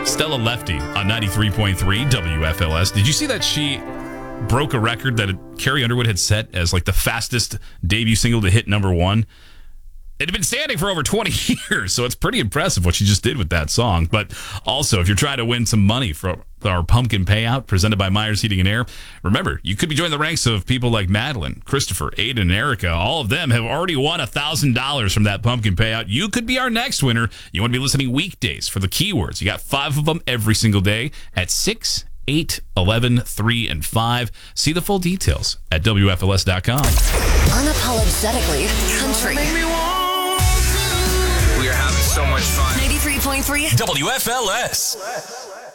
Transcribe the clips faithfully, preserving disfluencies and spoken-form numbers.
Stella Lefty on ninety-three point three W F L S. Did you see that she broke a record that Carrie Underwood had set as like the fastest debut single to hit number one? It had been standing for over twenty years, so it's pretty impressive what she just did with that song. But also, if you're trying to win some money for our pumpkin payout presented by Myers Heating and Air, remember, you could be joining the ranks of people like Madeline, Christopher, Aiden, and Erica. All of them have already won one thousand dollars from that pumpkin payout. You could be our next winner. You want to be listening weekdays for the keywords. You got five of them every single day at six, eight, eleven, three, and five. See the full details at W F L S dot com. Unapologetically country. We are having so much fun. ninety-three point three W F L S.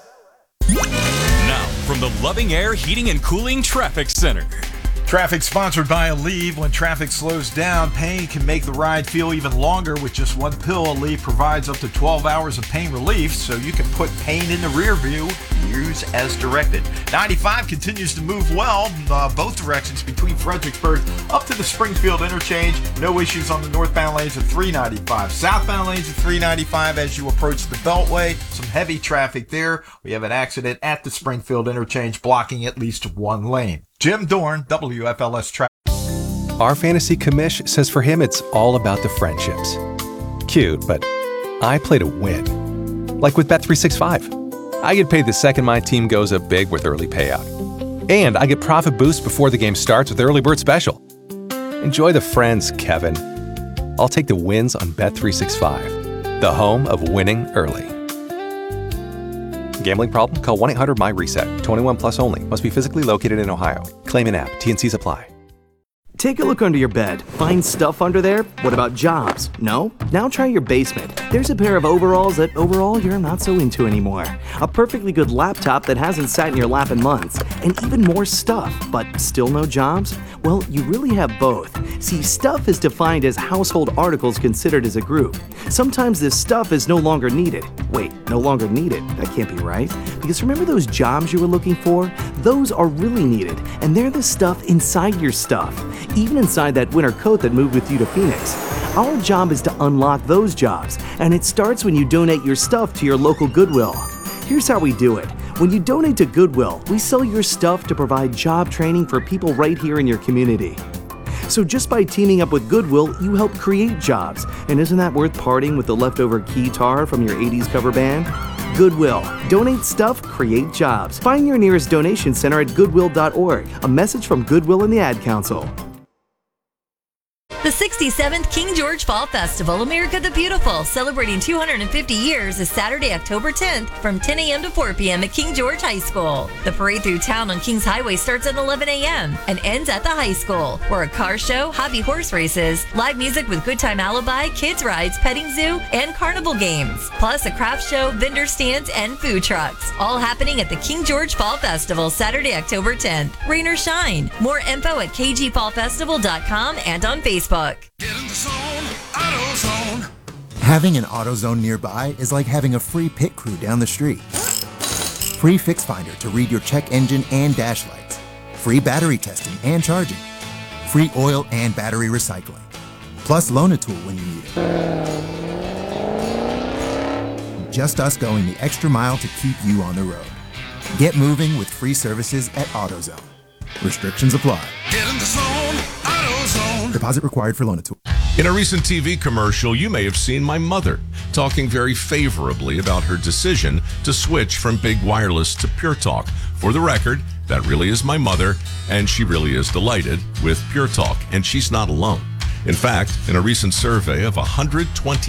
Now, from the Loving Air Heating and Cooling Traffic Center. Traffic sponsored by Aleve. When traffic slows down, pain can make the ride feel even longer. With just one pill, Aleve provides up to twelve hours of pain relief, so you can put pain in the rear view. Use as directed. ninety-five continues to move well, uh, both directions between Fredericksburg up to the Springfield interchange. No issues on the northbound lanes of three ninety-five. Southbound lanes of three ninety-five as you approach the Beltway. Some heavy traffic there. We have an accident at the Springfield interchange blocking at least one lane. Jim Dorn, W F L S Traffic. Our fantasy commish says for him it's all about the friendships. Cute, but I play to win. Like with Bet three sixty-five. I get paid the second my team goes up big with early payout. And I get profit boost before the game starts with Early Bird Special. Enjoy the friends, Kevin. I'll take the wins on Bet three sixty-five, the home of winning early. Gambling problem? Call one eight hundred M Y reset. twenty-one plus only. Must be physically located in Ohio. Claim in app. T N Cs apply. Take a look under your bed. Find stuff under there? What about jobs? No? Now try your basement. There's a pair of overalls that overall you're not so into anymore. A perfectly good laptop that hasn't sat in your lap in months. And even more stuff, but still no jobs? Well, you really have both. See, stuff is defined as household articles considered as a group. Sometimes this stuff is no longer needed. Wait, no longer needed? That can't be right. Because remember those jobs you were looking for? Those are really needed, and they're the stuff inside your stuff. Even inside that winter coat that moved with you to Phoenix. Our job is to unlock those jobs, and it starts when you donate your stuff to your local Goodwill. Here's how we do it. When you donate to Goodwill, we sell your stuff to provide job training for people right here in your community. So just by teaming up with Goodwill, you help create jobs. And isn't that worth parting with the leftover keytar from your eighties cover band? Goodwill. Donate stuff, create jobs. Find your nearest donation center at goodwill dot org. A message from Goodwill and the Ad Council. The sixty-seventh King George Fall Festival, America the Beautiful, celebrating two hundred fifty years, is Saturday, October tenth from ten a.m. to four p.m. at King George High School. The parade through town on Kings Highway starts at eleven a.m. and ends at the high school, where a car show, hobby horse races, live music with Good Time Alibi, kids rides, petting zoo, and carnival games, plus a craft show, vendor stands, and food trucks. All happening at the King George Fall Festival, Saturday, October tenth. Rain or shine. More info at k g fall festival dot com and on Facebook. Get in the zone, AutoZone. Having an AutoZone nearby is like having a free pit crew down the street. Free Fix Finder to read your check engine and dash lights. Free battery testing and charging. Free oil and battery recycling. Plus Loan-A-Tool when you need it. Just us going the extra mile to keep you on the road. Get moving with free services at AutoZone. Restrictions apply. Get in the zone, AutoZone. Deposit required for Loan-A-Tool. In a recent T V commercial, you may have seen my mother talking very favorably about her decision to switch from Big Wireless to Pure Talk. For the record, that really is my mother, and she really is delighted with Pure Talk, and she's not alone. In fact, in a recent survey of one hundred twenty